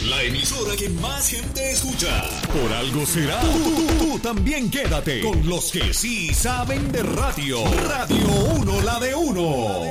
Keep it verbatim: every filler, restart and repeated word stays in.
la emisora que más gente escucha. Por algo será. Tú, tú, tú, tú también quédate con los que sí saben de radio. Radio uno, la de uno.